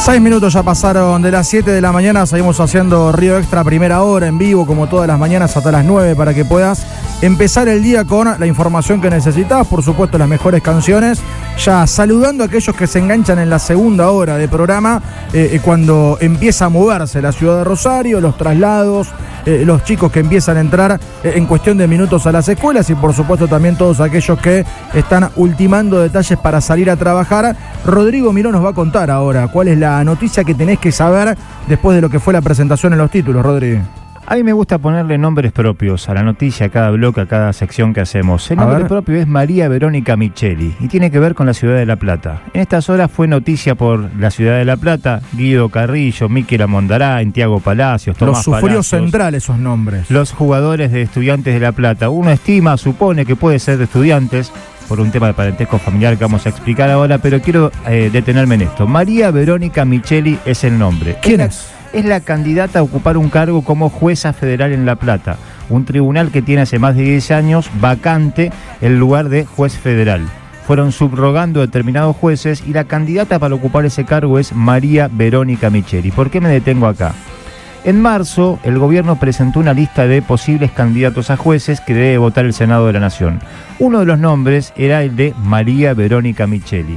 6 minutos ya pasaron de las 7 de la mañana, seguimos haciendo Río Extra primera hora en vivo, como todas las mañanas hasta las 9, para que puedas empezar el día con la información que necesitas, por supuesto las mejores canciones, ya saludando a aquellos que se enganchan en la segunda hora de programa, cuando empieza a moverse la ciudad de Rosario, los traslados, los chicos que empiezan a entrar en cuestión de minutos a las escuelas y por supuesto también todos aquellos que están ultimando detalles para salir a trabajar. Rodrigo Miró nos va a contar ahora cuál es la noticia que tenés que saber después de lo que fue la presentación en los títulos, Rodrigo. A mí me gusta ponerle nombres propios a la noticia, a cada bloque, a cada sección que hacemos. El nombre propio es María Verónica Micheli y tiene que ver con la ciudad de La Plata. En estas horas fue noticia por la ciudad de La Plata, Guido Carrillo, Miquel Mondará, Tiago Palacios, Tomás Los sufrió Palacios, central esos nombres. Los jugadores de Estudiantes de La Plata. Uno estima, supone que puede ser de Estudiantes, por un tema de parentesco familiar que vamos a explicar ahora, pero quiero detenerme en esto. María Verónica Micheli es el nombre. ¿Quién es? Es la candidata a ocupar un cargo como jueza federal en La Plata, un tribunal que tiene hace más de 10 años vacante el lugar de juez federal. Fueron subrogando determinados jueces y la candidata para ocupar ese cargo es María Verónica Micheli. ¿Por qué me detengo acá? En marzo, el gobierno presentó una lista de posibles candidatos a jueces que debe votar el Senado de la Nación. Uno de los nombres era el de María Verónica Micheli.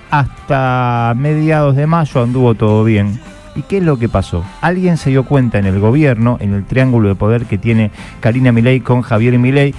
Hasta mediados de mayo anduvo todo bien. ¿Y qué es lo que pasó? Alguien se dio cuenta en el gobierno, en el triángulo de poder que tiene Karina Milei con Javier Milei,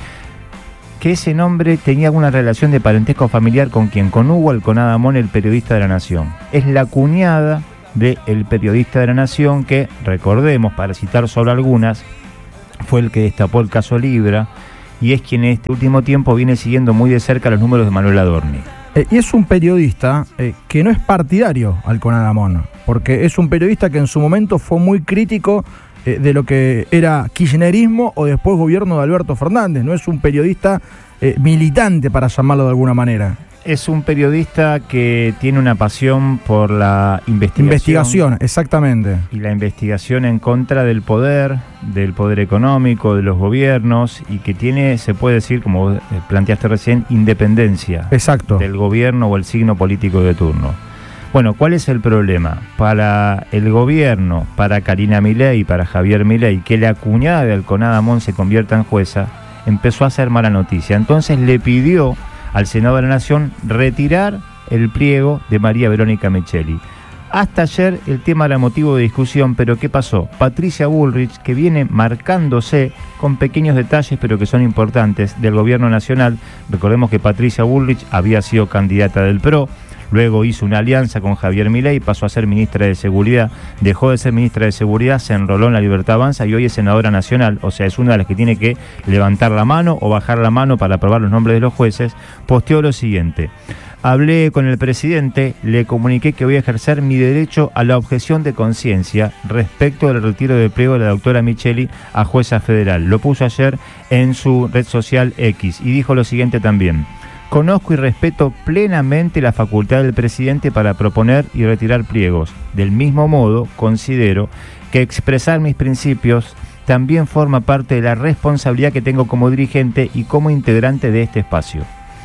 que ese nombre tenía alguna relación de parentesco familiar con quien, con Hugo Alconada Amón, el periodista de La Nación. Es la cuñada del periodista de La Nación que, recordemos, para citar solo algunas, fue el que destapó el caso Libra y es quien en este último tiempo viene siguiendo muy de cerca los números de Manuel Adorni. Y es un periodista que no es partidario Alconada Amón, porque es un periodista que en su momento fue muy crítico de lo que era kirchnerismo o después gobierno de Alberto Fernández. No es un periodista militante, para llamarlo de alguna manera. Es un periodista que tiene una pasión por la investigación, exactamente. Y la investigación en contra del poder económico, de los gobiernos, y que tiene, se puede decir, como planteaste recién, independencia. Exacto. Del gobierno o el signo político de turno. Bueno, ¿cuál es el problema? Para el gobierno, para Karina Milei, para Javier Milei, que la cuñada de Alconada Amón se convierta en jueza, empezó a hacer mala noticia. Entonces le pidió al Senado de la Nación retirar el pliego de María Verónica Micheli. Hasta ayer el tema era motivo de discusión, pero ¿qué pasó? Patricia Bullrich, que viene marcándose con pequeños detalles, pero que son importantes, del gobierno nacional. Recordemos que Patricia Bullrich había sido candidata del PRO, luego hizo una alianza con Javier Milei, pasó a ser ministra de Seguridad, dejó de ser ministra de Seguridad, se enroló en la Libertad Avanza y hoy es senadora nacional, o sea, es una de las que tiene que levantar la mano o bajar la mano para aprobar los nombres de los jueces. Posteó lo siguiente: hablé con el presidente, le comuniqué que voy a ejercer mi derecho a la objeción de conciencia respecto del retiro del pliego de la doctora Micheli a jueza federal. Lo puso ayer en su red social X y dijo lo siguiente también: conozco y respeto plenamente la facultad del presidente para proponer y retirar pliegos. Del mismo modo, considero que expresar mis principios también forma parte de la responsabilidad que tengo como dirigente y como integrante de este espacio.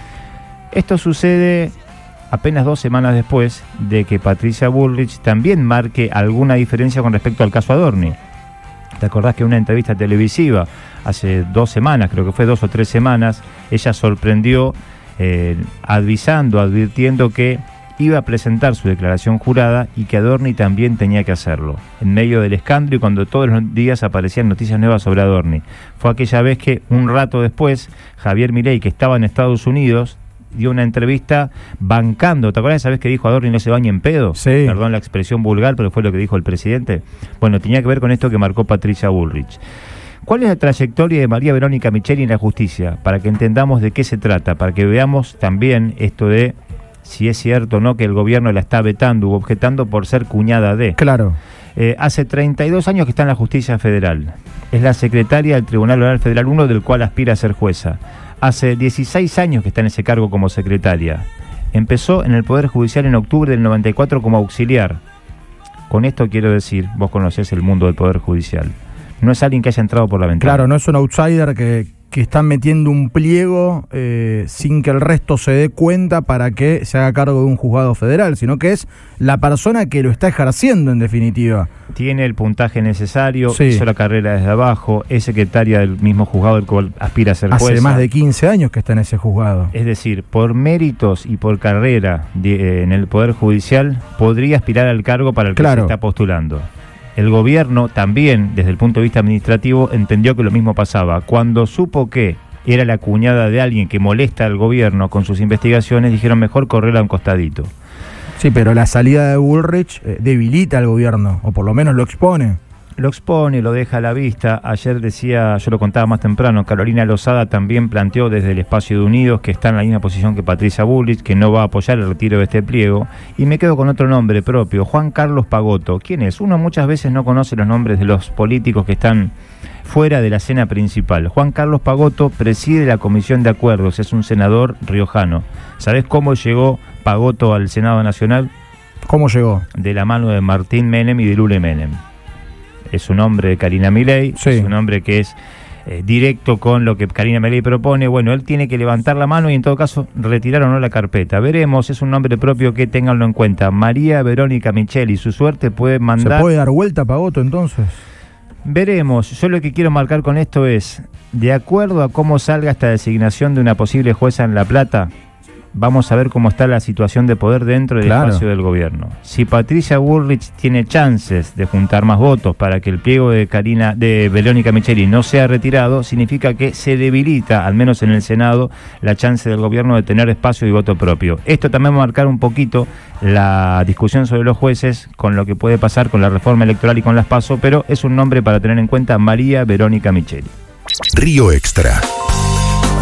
Esto sucede apenas 2 semanas después de que Patricia Bullrich también marque alguna diferencia con respecto al caso Adorni. ¿Te acordás que en una entrevista televisiva hace 2 semanas, creo que fue 2 o 3 semanas, ella sorprendió advirtiendo que iba a presentar su declaración jurada y que Adorni también tenía que hacerlo, en medio del escándalo y cuando todos los días aparecían noticias nuevas sobre Adorni? Fue aquella vez que un rato después Javier Milei, que estaba en Estados Unidos, dio una entrevista bancando. ¿Te acuerdas esa vez que dijo Adorni no se baña en pedo? Sí. Perdón la expresión vulgar, pero fue lo que dijo el presidente. Bueno, tenía que ver con esto que marcó Patricia Bullrich. ¿Cuál es la trayectoria de María Verónica Micheli en la justicia? Para que entendamos de qué se trata, para que veamos también esto de si es cierto o no que el gobierno la está vetando u objetando por ser cuñada de. Claro. Hace 32 años que está en la justicia federal. Es la secretaria del Tribunal Oral Federal 1, del cual aspira a ser jueza. Hace 16 años que está en ese cargo como secretaria. Empezó en el Poder Judicial en octubre del 94 como auxiliar. Con esto quiero decir, vos conocés el mundo del Poder Judicial. No es alguien que haya entrado por la ventana. Claro, no es un outsider que que están metiendo un pliego sin que el resto se dé cuenta para que se haga cargo de un juzgado federal, sino que es la persona que lo está ejerciendo en definitiva. Tiene el puntaje necesario, Sí. hizo la carrera desde abajo, es secretaria del mismo juzgado del cual aspira a ser jueza. Hace más de 15 años que está en ese juzgado. Es decir, por méritos y por carrera en el Poder Judicial, podría aspirar al cargo para el que Claro. se está postulando. El gobierno también, desde el punto de vista administrativo, entendió que lo mismo pasaba. Cuando supo que era la cuñada de alguien que molesta al gobierno con sus investigaciones, dijeron mejor correrla a un costadito. Sí, pero la salida de Bullrich debilita al gobierno, o por lo menos lo expone. Lo expone, lo deja a la vista. Ayer decía, yo lo contaba más temprano, Carolina Lozada también planteó desde el espacio de Unidos que está en la misma posición que Patricia Bullrich, que no va a apoyar el retiro de este pliego. Y me quedo con otro nombre propio, Juan Carlos Pagotto. ¿Quién es? Uno muchas veces no conoce los nombres de los políticos que están fuera de la escena principal. Juan Carlos Pagotto preside la Comisión de Acuerdos, es un senador riojano. ¿Sabés cómo llegó Pagotto al Senado Nacional? ¿Cómo llegó? De la mano de Martín Menem y de Lule Menem. Es un hombre de Karina Milei, Sí. es un hombre que es directo con lo que Karina Milei propone. Bueno, él tiene que levantar la mano y en todo caso retirar o no la carpeta. Veremos, es un nombre propio que ténganlo en cuenta. María Verónica Micheli, su suerte puede mandar... ¿Se puede dar vuelta a Pagotto entonces? Veremos, yo lo que quiero marcar con esto es, de acuerdo a cómo salga esta designación de una posible jueza en La Plata, vamos a ver cómo está la situación de poder dentro del Claro. espacio del gobierno. Si Patricia Bullrich tiene chances de juntar más votos para que el pliego de Verónica Micheli no sea retirado, significa que se debilita, al menos en el Senado, la chance del gobierno de tener espacio y voto propio. Esto también va a marcar un poquito la discusión sobre los jueces con lo que puede pasar con la reforma electoral y con las PASO, pero es un nombre para tener en cuenta, María Verónica Micheli. Río Extra.